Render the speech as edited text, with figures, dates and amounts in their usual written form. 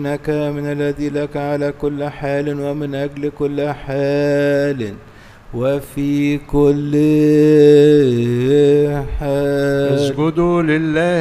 إنك من الذي لك على كل حال ومن أجل كل حال وفي كل حال. اسجدوا لله.